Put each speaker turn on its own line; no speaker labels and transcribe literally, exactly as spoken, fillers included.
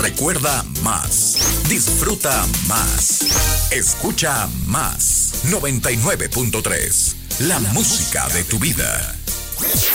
Recuerda más. Disfruta más. Escucha más. noventa y nueve punto tres. La música de tu vida.